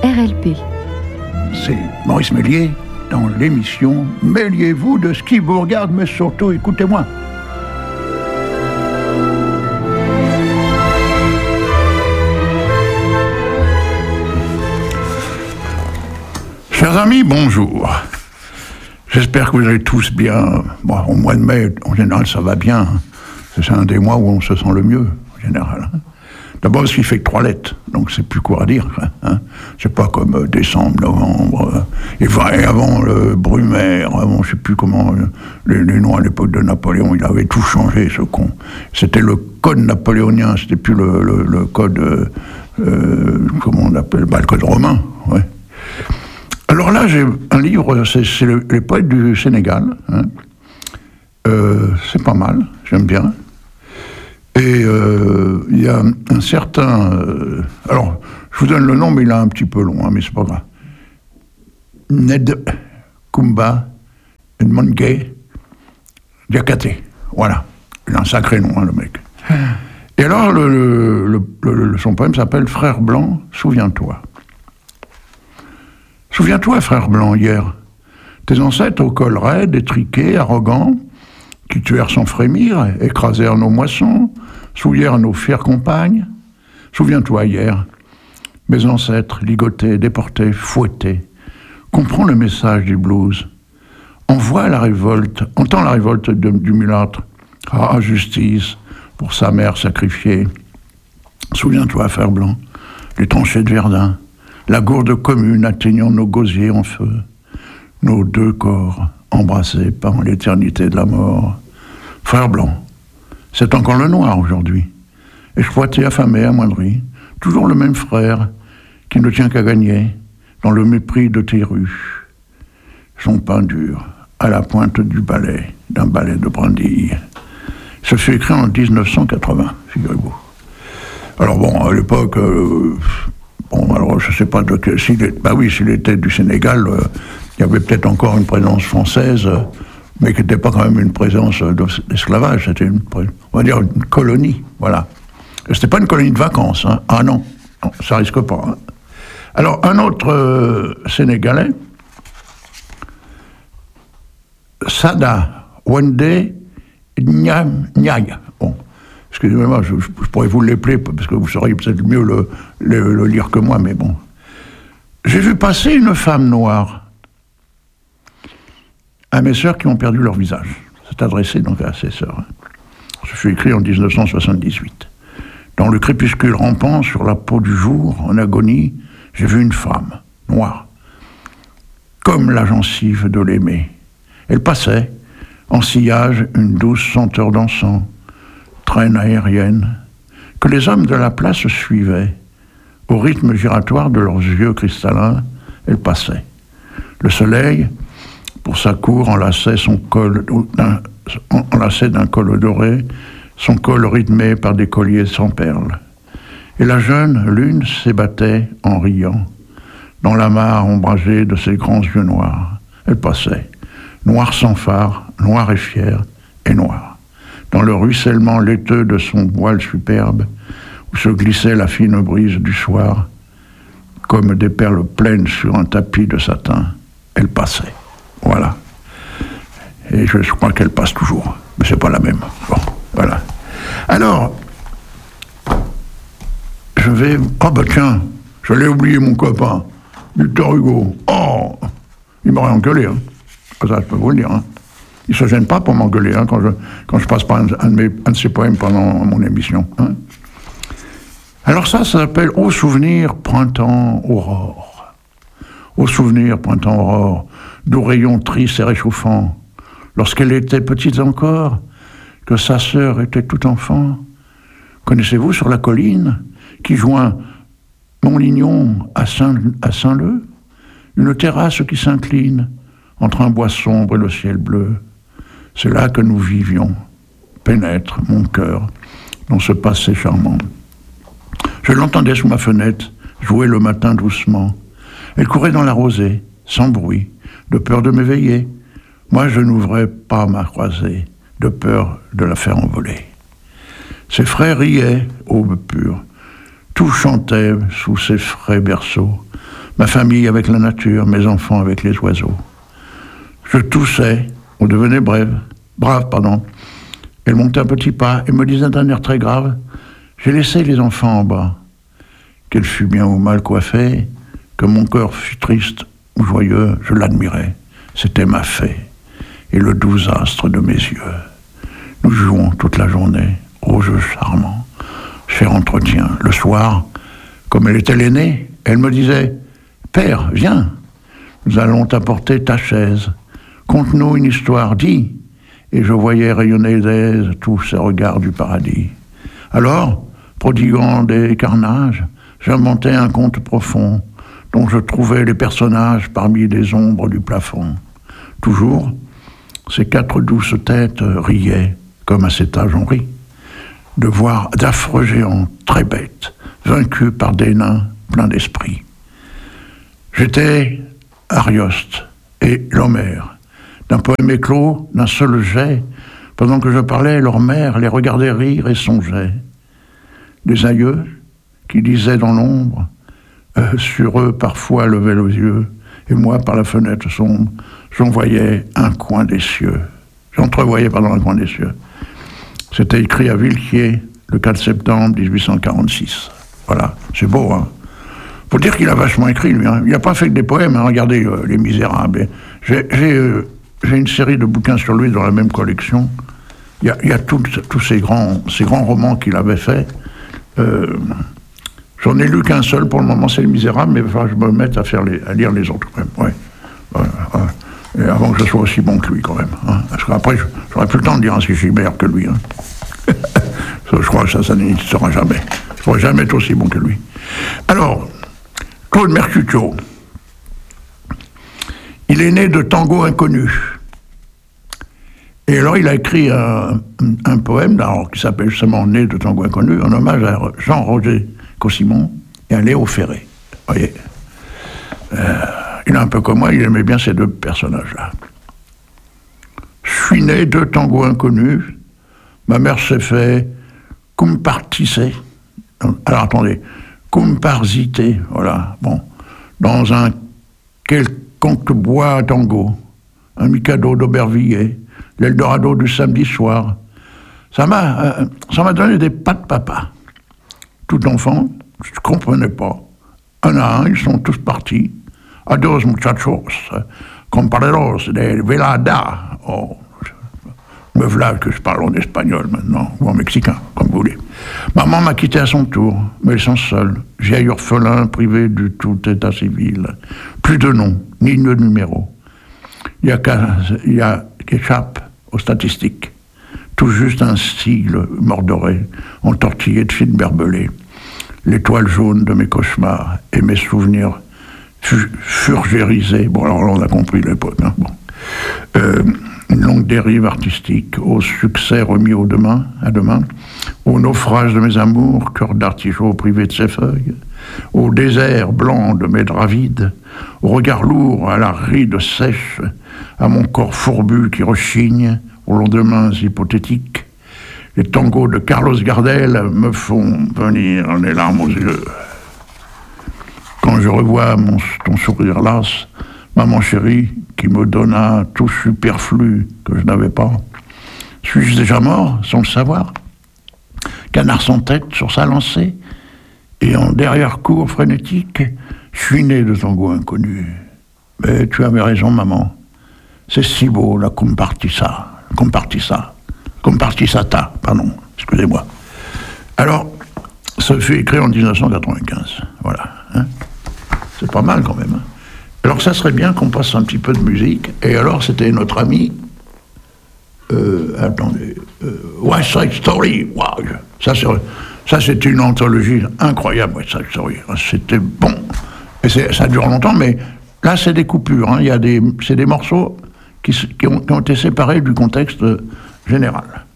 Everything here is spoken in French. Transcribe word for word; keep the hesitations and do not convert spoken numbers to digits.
R L P. C'est Maurice Méliès dans l'émission « Mêliez-vous de ce qui vous regarde, mais surtout écoutez-moi ». Chers amis, bonjour. J'espère que vous allez tous bien. Bon, au mois de mai, en général, ça va bien. C'est un des mois où on se sent le mieux, en général. D'abord, parce qu'il fait que trois lettres, donc c'est plus court à dire. Hein. C'est pas comme euh, décembre, novembre. Euh, et, et avant le Brumaire, avant, je sais plus comment, euh, les, les noms à l'époque de Napoléon, il avait tout changé, ce con. C'était le code napoléonien, c'était plus le, le, le code, euh, euh, comment on appelle, bah, le code romain, ouais. Alors là, j'ai un livre, c'est, c'est le, les poètes du Sénégal. Hein. Euh, c'est pas mal, j'aime bien. Et il euh, y a un certain... Euh, alors, je vous donne le nom, mais il est un petit peu long, hein, mais c'est pas grave. Ned Kumba Nmongue Diakhaté. Voilà. Il a un sacré nom, hein, le mec. Et alors, le, le, le, le, son poème s'appelle « Frère blanc, souviens-toi ». Souviens-toi, frère blanc, hier, tes ancêtres au col raide, étriqués, arrogants, qui tuèrent sans frémir, écrasèrent nos moissons, souillèrent nos fières compagnes. Souviens-toi, hier, mes ancêtres, ligotés, déportés, fouettés. Comprends le message du blues. Envoie la révolte, entends la révolte de, du mulâtre. Ah, justice, pour sa mère sacrifiée. Souviens-toi, frère blanc, les tranchées de Verdun, la gourde commune atteignant nos gosiers en feu, nos deux corps embrassés par l'éternité de la mort. Frère blanc, c'est encore le noir aujourd'hui, exploité, affamé, amoindri, toujours le même frère qui ne tient qu'à gagner dans le mépris de tes rues. Son pain dur à la pointe du balai, d'un balai de brindilles. Ce fut écrit en dix-neuf cent quatre-vingts, figurez-vous. Alors bon, à l'époque... Euh, Bon, alors, je ne sais pas de quel... S'il est, bah oui, s'il était du Sénégal, euh, il y avait peut-être encore une présence française, euh, mais qui n'était pas quand même une présence euh, d'esclavage. C'était, une, on va dire, une colonie, voilà. Et c'était pas une colonie de vacances, hein. Ah non, non, ça risque pas. Hein. Alors, un autre euh, Sénégalais, Sada Wende Niaye. Bon. Excusez-moi, je, je pourrais vous l'épeler, parce que vous sauriez peut-être mieux le, le, le lire que moi, mais bon. J'ai vu passer une femme noire à mes sœurs qui ont perdu leur visage. C'est adressé donc à ces sœurs. Ce fut écrit en dix-neuf cent soixante-dix-huit. Dans le crépuscule rampant sur la peau du jour, en agonie, j'ai vu une femme noire, comme la gencive de l'aimé. Elle passait, en sillage, une douce senteur d'encens, traîne aérienne, que les hommes de la place suivaient. Au rythme giratoire de leurs yeux cristallins, elle passait. Le soleil, pour sa cour, enlaçait son col d'un, enlaçait d'un col doré, son col rythmé par des colliers sans perles. Et la jeune lune s'ébattait en riant, dans la mare ombragée de ses grands yeux noirs. Elle passait, noire sans phare, noire et fière, et noire. Dans le ruissellement laiteux de son voile superbe, où se glissait la fine brise du soir, comme des perles pleines sur un tapis de satin, elle passait. Voilà. Et je crois qu'elle passe toujours, mais c'est pas la même. Bon, voilà. Alors, je vais... Oh ben tiens, je l'ai oublié, mon copain, Victor Hugo. Oh, il m'aurait engueulé, hein. Ça, je peux vous le dire, hein. Il ne se gêne pas pour m'engueuler hein, quand, je, quand je passe par un, un, de mes, un de ses poèmes pendant mon émission. Hein. Alors ça, ça s'appelle « Au souvenir, printemps, aurore ». Au souvenir, printemps, aurore, doux rayons tristes et réchauffants, lorsqu'elle était petite encore, que sa sœur était tout enfant. Connaissez-vous sur la colline, qui joint Montlignon à, Saint, à Saint-Leu, une terrasse qui s'incline entre un bois sombre et le ciel bleu. C'est là que nous vivions, pénètre mon cœur dans ce passé charmant. Je l'entendais sous ma fenêtre, jouer le matin doucement. Elle courait dans la rosée, sans bruit, de peur de m'éveiller. Moi, je n'ouvrais pas ma croisée, de peur de la faire envoler. Ses frères riaient, aube pure. Tout chantait sous ses frais berceaux. ma famille avec la nature, mes enfants avec les oiseaux. Je toussais, on devenait brave, brave, pardon. Elle montait un petit pas et me disait d'un air très grave, j'ai laissé les enfants en bas. Qu'elle fût bien ou mal coiffée, que mon cœur fût triste ou joyeux, je l'admirais. C'était ma fée et le doux astre de mes yeux. Nous jouons toute la journée au jeu charmant, cher entretien. Le soir, comme elle était l'aînée, elle me disait « Père, viens, nous allons t'apporter ta chaise. Conte-nous une histoire, dis !» Et je voyais rayonner d'aise tous ces regards du paradis. Alors, prodiguant des carnages, j'inventais un conte profond dont je trouvais les personnages parmi les ombres du plafond. Toujours, ces quatre douces têtes riaient, comme à cet âge on rit, de voir d'affreux géants très bêtes, vaincus par des nains pleins d'esprit. J'étais Arioste et l'Homère. D'un poème éclos, d'un seul jet, pendant que je parlais, leur mère les regardait rire et songeait. Des aïeux qui lisaient dans l'ombre, euh, sur eux parfois levaient les yeux, et moi, par la fenêtre sombre, j'en voyais un coin des cieux. J'entrevoyais, pardon, un coin des cieux. C'était écrit à Villequier, le quatre septembre mille huit cent quarante-six. Voilà, c'est beau, hein. Faut dire qu'il a vachement écrit, lui. Hein. Il n'a pas fait que des poèmes, hein. Regardez, euh, Les Misérables. J'ai, j'ai, euh, j'ai une série de bouquins sur lui dans la même collection. Il y a, il y a tous ces grands, ces grands romans qu'il avait faits. Euh, j'en ai lu qu'un seul pour le moment, c'est Les Misérables, mais il va falloir que je me mette à, faire les, à lire les autres, quand même. Ouais. Ouais, ouais. Et avant que je sois aussi bon que lui, quand même. Hein. Parce qu'après, j'aurais plus le temps de dire si je suis meilleur que lui. Hein. Je crois que ça, ça n'existera jamais. Je ne pourrai jamais être aussi bon que lui. Alors, Claude Mercutio, il est né de Tango Inconnu. Et alors, il a écrit un, un poème alors, qui s'appelle justement Né de Tango Inconnu, en hommage à Jean-Roger Cossimon et à Léo Ferré. Vous voyez, euh, il est un peu comme moi, il aimait bien ces deux personnages-là. Je suis né de Tango Inconnu, ma mère s'est fait compartisser. Alors, attendez. Comparsité, voilà, bon, dans un quelconque bois à tango, un Mikado d'Aubervilliers, l'Eldorado du samedi soir. Ça m'a, euh, ça m'a donné des pas de papa. Tout enfant, je ne comprenais pas. Un à un, ils sont tous partis. Adios muchachos, compareros de velada. Oh, me voilà que je parle en espagnol maintenant, ou en mexicain, comme vous voulez. Maman m'a quitté à son tour, mais sans seul, vieil orphelin privé du tout état civil. Plus de nom, ni de numéro. Il y a qu'échappe aux statistiques. Tout juste un sigle mordoré, entortillé de fils barbelés. L'étoile jaune de mes cauchemars et mes souvenirs fu- furgérisés. Bon, alors là, on a compris l'époque. Hein, bon. Euh, une longue dérive artistique, au succès remis au demain, à demain, au naufrage de mes amours, cœur d'artichaut privé de ses feuilles, au désert blanc de mes draps vides, au regard lourd, à la ride sèche, à mon corps fourbu qui rechigne, aux lendemains hypothétiques. Les tangos de Carlos Gardel me font venir les larmes aux yeux. Quand je revois mon, ton sourire las, maman chérie, qui me donna tout superflu que je n'avais pas. Suis-je déjà mort, sans le savoir? Canard sans tête sur sa lancée, et en derrière-cour frénétique, je suis né de tango inconnu. Mais tu avais raison, maman. C'est si beau, la compartissa, compartissa, compartissata, pardon, excusez-moi. Alors, ça fut écrit en dix-neuf cent quatre-vingt-quinze, voilà. Hein. C'est pas mal quand même. Hein. Alors ça serait bien qu'on passe un petit peu de musique. Et alors c'était notre ami, euh, attendez, euh, West Side Story. Wow. Ça, c'est, ça c'est une anthologie incroyable, West Side Story. C'était bon. Et c'est, ça dure longtemps, mais là c'est des coupures. Hein. Il y a des, c'est des morceaux qui, qui, ont, qui ont été séparés du contexte général.